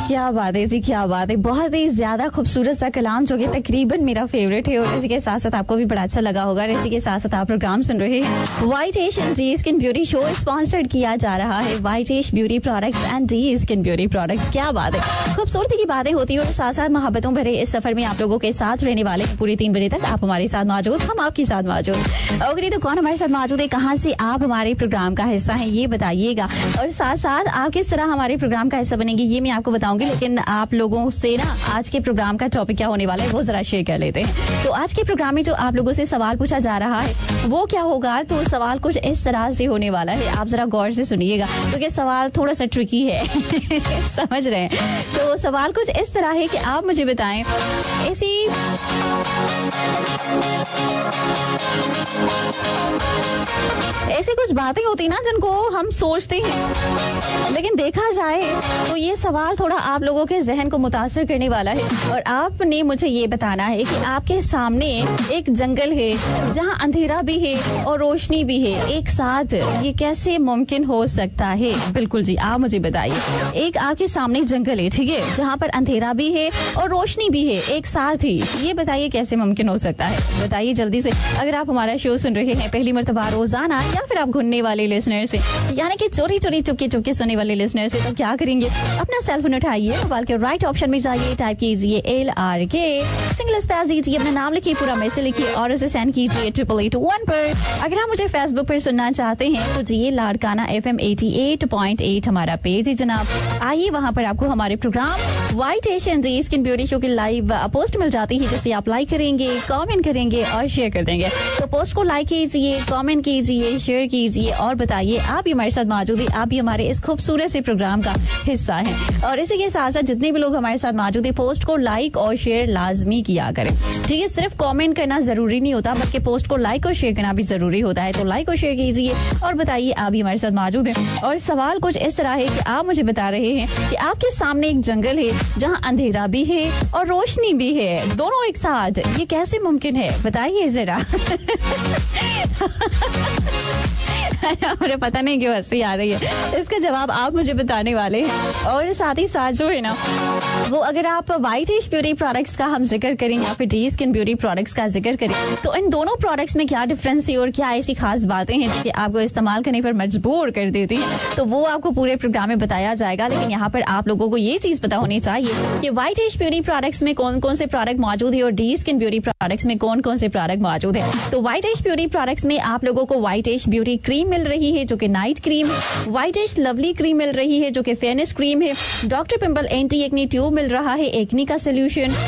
क्या बात है जी, क्या बात है। बहुत ही ज्यादा खूबसूरत सा कलाम जो कि तकरीबन मेरा फेवरेट है और इसी के साथ साथ आपको भी बड़ा अच्छा लगा होगा। इसी के साथ साथ आप प्रोग्राम सुन रहे हैं white ash and D skin beauty show, sponsored किया जा रहा है white ash beauty products and D skin beauty products. क्या बात है, खूबसूरती की बातें होती है और साथ साथ मोहब्बतों भरे इस सफर में आप लोगों के साथ रहने वाले पूरी 3 बजे तक आप हमारे साथ मौजूद, हम आपके साथ मौजूद। ओके, तो कौन हमारे साथ मौजूद है, कहाँ से आप हमारे प्रोग्राम का हिस्सा है ये बताइएगा, और साथ साथ आप किस तरह हमारे प्रोग्राम का हिस्सा बनेंगे ये मैं आपको बताऊंगी। लेकिन आप लोगों से ना आज के प्रोग्राम का टॉपिक क्या होने वाला है वो जरा शेयर कर लेते हैं। तो आज के प्रोग्राम में जो आप लोगों से सवाल पूछा जा रहा है वो क्या होगा, तो सवाल कुछ इस तरह से होने वाला है, आप जरा गौर से सुनिएगा क्योंकि सवाल थोड़ा सा ट्रिकी है समझ रहे हैं। तो सवाल कुछ इस तरह है कि आप मुझे बताएं ऐसी कुछ बातें होती ना जिनको हम सोचते हैं, लेकिन देखा जाए तो ये सवाल थोड़ा आप लोगों के जहन को मुतासर करने वाला है। और आपने मुझे ये बताना है कि आपके सामने एक जंगल है जहाँ अंधेरा भी है और रोशनी भी है एक साथ, ये कैसे मुमकिन हो सकता है? बिल्कुल जी, आप मुझे बताइए। एक आपके सामने जंगल है, ठीक है, जहाँ पर अंधेरा भी है और रोशनी भी है एक साथ ही, ये बताइए कैसे मुमकिन हो सकता है? बताइए जल्दी से। अगर आप हमारा शो सुन रहे हैं पहली मर्तबा रोजाना, या फिर आप घुनने वाले लिसनर से, यानी कि चोरी चोरी चुपके चुपके सुनने वाले लिसनर से, तो क्या करेंगे, अपना सेल फोन उठाइए, मोबाइल के राइट ऑप्शन में जाइए, टाइप कीजिए LRK, सिंगल स्पेस दीजिए, अपना नाम लिखिए, पूरा मैसेज लिखिए और उसे सेंड कीजिए 8881 पर। अगर आप मुझे फेसबुक पर सुनना चाहते हैं तो जी लाड़काना FM 88.8 हमारा पेज है जनाब। आइए वहां पर आपको हमारे programme white ash and D skin beauty show की लाइव पोस्ट मिल जाती है, जिसे आप लाइक करेंगे, कमेंट करेंगे और शेयर कर देंगे। तो पोस्ट को लाइक कीजिए, कमेंट कीजिए, शेयर कीजिए और बताइए आप भी हमारे साथ मौजूद है, आप भी हमारे इस खूबसूरत से प्रोग्राम का हिस्सा हैं। और इसी के साथ साथ जितने भी लोग हमारे साथ मौजूद है, पोस्ट को लाइक और शेयर लाजमी किया करें, ठीक है। सिर्फ कमेंट करना जरूरी नहीं होता, बल्कि पोस्ट को लाइक और शेयर करना भी जरूरी होता है। तो लाइक और शेयर कीजिए और बताइए आप भी हमारे साथ मौजूद हैं। और सवाल कुछ इस तरह है कि आप मुझे बता रहे हैं कि आपके सामने एक जंगल है जहाँ अंधेरा भी है और रोशनी भी है, दोनों एक साथ, ये कैसे मुमकिन है बताइए जरा मुझे पता नहीं क्यों हंसी आ रही है, इसका जवाब आप मुझे बताने वाले हैं। और साथ ही साथ जो है ना वो, अगर आप व्हाइट एश ब्यूटी प्रोडक्ट्स का हम जिक्र करें या फिर डी स्किन ब्यूटी प्रोडक्ट्स का जिक्र करें, तो इन दोनों प्रोडक्ट्स में क्या डिफरेंस है और क्या ऐसी खास बातें हैं जो कि आपको इस्तेमाल करने पर मजबूर कर देती हैं, तो वो आपको पूरे प्रोग्राम में बताया जाएगा। लेकिन यहाँ पर आप लोगों को ये चीज पता होनी चाहिए कि व्हाइट एश ब्यूटी प्रोडक्ट्स में कौन कौन से प्रोडक्ट मौजूद है और डी स्किन ब्यूटी प्रोडक्ट्स में कौन कौन से प्रोडक्ट मौजूद है। तो व्हाइट एश ब्यूटी प्रोडक्ट्स में आप लोगों को व्हाइट एश ब्यूटी क्रीम मिल रही है जो कि नाइट क्रीम, व्हाइट एश लवली क्रीम मिल रही है जो कि फेयरनेस क्रीम है, doctor pimple anti acne tube मिल रहा है एक्नी का सोल्यूशन,